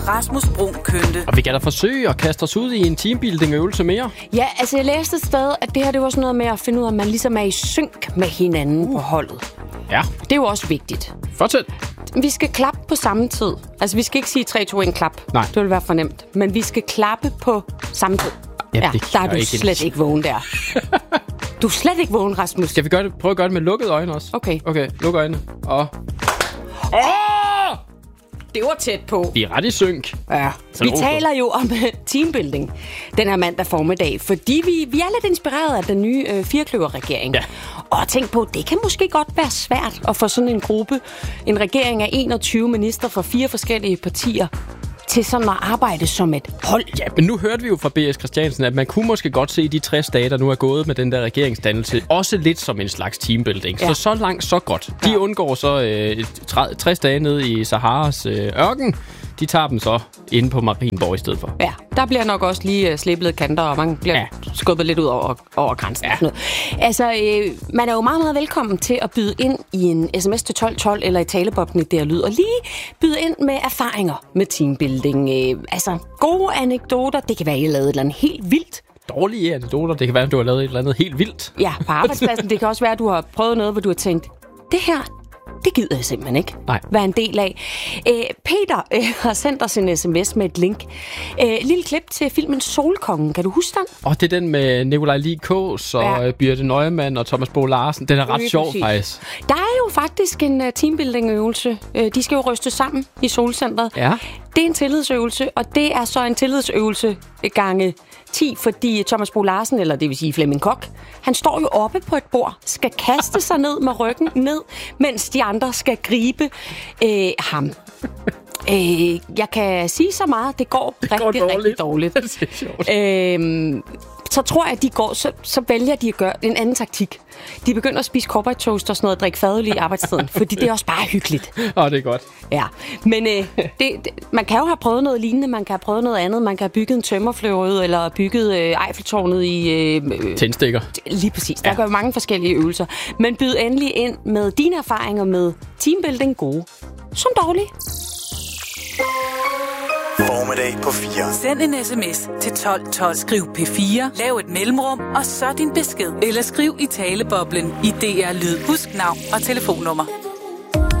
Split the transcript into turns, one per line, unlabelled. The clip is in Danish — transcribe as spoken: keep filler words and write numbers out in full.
Rasmus Bruun Kønte.
Og vi kan da forsøge at kaste os ud i en teambuilding-øvelse mere.
Ja, altså jeg læste et sted, at det her det var sådan noget med at finde ud af, at man ligesom er i synk med hinanden uh. på holdet.
Ja.
Det er jo også vigtigt.
Fortsæt.
Vi skal klappe på samme tid. Altså vi skal ikke sige tre, to, et klap.
Nej.
Det vil være for nemt. Men vi skal klappe på samme tid.
Ja,
ja
det
der er du
ikke
slet ikke vågen der. Du er slet ikke vågen, Rasmus.
Skal vi gøre det, prøve at gøre det med lukkede øjne også?
Okay.
Okay, luk øjnene. Og...
Åh! Det var tæt på.
Vi er ret i synk.
Ja.
Så
Vi
okay.
taler jo om uh, teambuilding den her mandag formiddag, fordi vi, vi er lidt inspireret af den nye uh, firekløver-regering.
Ja.
Og tænk på, det kan måske godt være svært at få sådan en gruppe, en regering af enogtyve minister fra fire forskellige partier, til sådan at arbejde som et hold.
Ja, men nu hørte vi jo fra B S Christiansen, at man kunne måske godt se de tres dage, der nu er gået med den der regeringsdannelse, også lidt som en slags teambuilding. Ja. Så så langt, så godt. De ja. undgår så øh, tres dage nede i Saharas øh, ørken. De tager dem så inde på Marienborg i stedet for.
Ja, der bliver nok også lige uh, slippet kanter, og man bliver ja. skubbet lidt ud over, over grænsen. Ja. Altså, øh, man er jo meget, meget velkommen til at byde ind i en sms til tolv tolv eller i talebobben i der lyd, og lige byde ind med erfaringer med teambuilding. Øh, altså, gode anekdoter, det kan være, at I har lavet et eller andet helt vildt.
Dårlige anekdoter, det kan være, at du har lavet et eller andet helt vildt.
Ja, på arbejdspladsen. Det kan også være, at du har prøvet noget, hvor du har tænkt, det her... Det gider jeg simpelthen ikke
Nej.
være en del af. Æ, Peter øh, har sendt os en sms med et link. Æ, lille klip til filmen Solkongen. Kan du huske den?
Og det er den med Nikolaj Lie Kaas og ja. Birthe Neumann og Thomas Bo Larsen. Den er ret sjov, præcis. Faktisk.
Der er jo faktisk en uh, teambuilding-øvelse. Uh, de skal jo ryste sammen i Solcentret.
Ja.
Det er en tillidsøvelse, og det er så en tillidsøvelse gange ti, fordi Thomas Bo Larsen, eller det vil sige Flemming Koch, han står jo oppe på et bord, skal kaste sig ned med ryggen ned, mens de andre skal gribe øh, ham. Øh, jeg kan sige så meget, det går det rigtig, går rigtig dårligt. øh, så tror jeg, at de går, så, så vælger de at gøre en anden taktik. De begynder at spise cowboy toast og sådan noget, og drikke fadøl i arbejdstiden, fordi det er også bare hyggeligt.
Åh, oh, det er godt.
Ja, men øh, det, det, man kan jo have prøvet noget lignende, man kan have prøvet noget andet, man kan have bygget en tømmerfløje, eller bygget øh, Eiffeltårnet i... Øh,
Tændstikker.
Lige præcis, der ja. Gør mange forskellige øvelser. Men byd endelig ind med dine erfaringer med teambuilding, gode som dårlige.
Formiddag på fire.
Send en sms til tolv tolv. Skriv P fire, lav et mellemrum, og så din besked. Eller skriv i taleboblen i D R Lyd. Husk navn og telefonnummer.